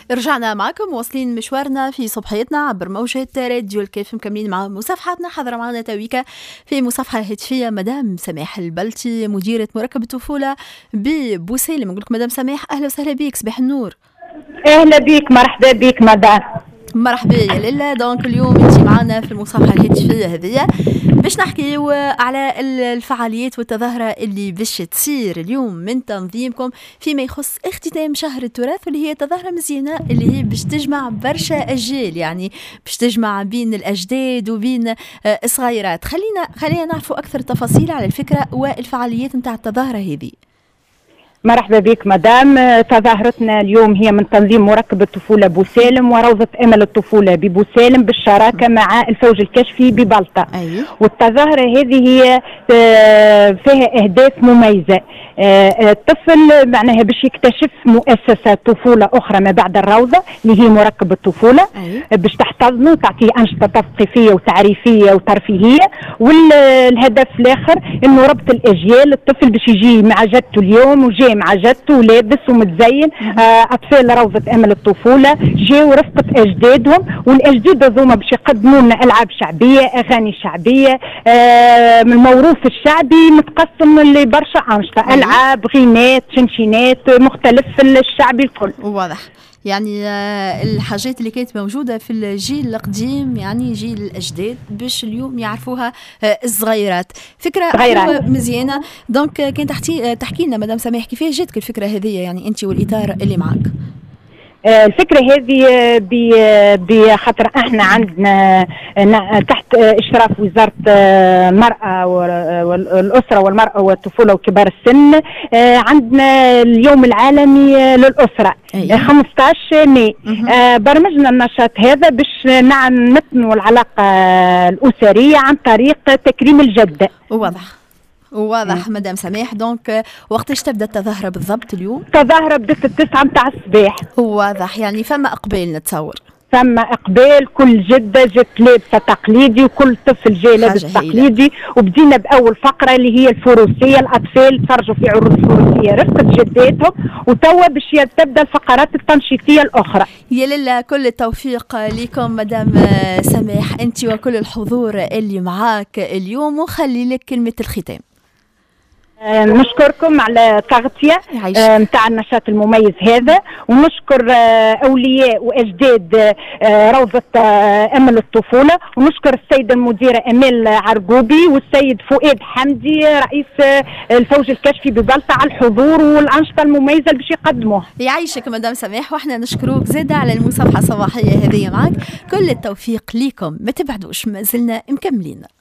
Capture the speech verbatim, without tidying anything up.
رجعنا معكم واصلين مشوارنا في صبحيتنا عبر موجة راديو الكيف، مكملين مع مصافحاتنا. حضر معنا تويكا في مصافحة هاتفية مدام سماح البلتي، مديرة مركب الطفولة ببوسيلم. نقول لك مدام سماح أهلا وسهلا بك، صباح النور. أهلا بك، مرحبا بك مدام. مرحبا يا لله. دونك اليوم انت معنا في المصافحة الهاتفية هذه باش نحكيو على الفعاليات والتظاهرة اللي باش تصير اليوم من تنظيمكم فيما يخص اختتام شهر التراث، واللي هي تظاهرة مزيانة اللي هي باش تجمع برشا أجيال، يعني باش تجمع بين الأجداد وبين الصغيرات. خلينا خلينا نعرفوا أكثر تفاصيل على الفكرة والفعاليات نتاع التظاهرة هذه. مرحبا بك مدام. تظاهرتنا اليوم هي من تنظيم مركب الطفولة بوسالم وروضة أمل الطفولة ببوسالم بالشراكة مع الفوج الكشفي ببلطة. أيه. والتظاهرة هذه هي فيها أهداف مميزة. الطفل معناها باش يكتشف مؤسسة طفولة أخرى ما بعد الروضة اللي هي مركب الطفولة. أيه. باش تحتضنه تعطيه أنشطة تثقيفية وتعريفية وترفيهية. والهدف الآخر إنه ربط الأجيال، الطفل باش يجي مع جدته اليوم وجاي مع جدته ولابس ومتزين. آه اطفال روضه امل الطفوله جاوا رفقه اجدادهم، والاجداد هذوما باش يقدموا لنا العاب شعبيه، اغاني شعبيه. آه من الموروث الشعبي متقسم لبرشا انشطه، العاب، غيمات، شنشينات، مختلف الشعبي الكل. واضح. يعني الحاجات اللي كانت موجودة في الجيل القديم، يعني جيل الأجداد، باش اليوم يعرفوها الصغيرات. فكرة حلوة مزيانة. دونك كان تحكي تحكي لنا مدام سماح كيفاش جاتك الفكرة هذه، يعني أنت والإطار اللي معك؟ الفكرة هذه بخاطر احنا عندنا تحت اشراف وزارة المرأة والأسرة والمرأة والطفولة وكبار السن، عندنا اليوم العالمي للأسرة. أيه. خمسة عشر ماي برمجنا النشاط هذا باش نعم نتنو العلاقة الأسرية عن طريق تكريم الجدة. واضح واضح مدام سماح. دونك وقتاش تبدا التظاهره بالضبط اليوم؟ التظاهره بدات التسعة متاع الصباح. واضح. يعني فما اقبال نتصور؟ فما اقبال، كل جده جت لابسه تقليدي وكل طفل جاي لابس تقليدي. وبدينا باول فقره اللي هي الفروسيه، الاطفال تفرجوا في عروض الفروسيه رفقه جداتهم، وتوا باش تبدا الفقرات التنشيطيه الاخرى. يا لله، كل التوفيق لكم مدام سماح انت وكل الحضور اللي معاك اليوم، وخلي لك كلمه الختام. نشكركم على التغطية متاع النشاط المميز هذا، ونشكر أولياء وأجداد روضة أمل الطفولة، ونشكر السيدة المديرة أمال عرقوبي والسيد فؤاد حمدي رئيس الفوج الكشفي ببلطة على الحضور والأنشطة المميزة اللي باش يقدموها. يعيشك مدام سماح، وإحنا نشكروك زادة على المصافحة الصباحية هذه معك. كل التوفيق ليكم، ما تبعدوش، ما زلنا مكملين.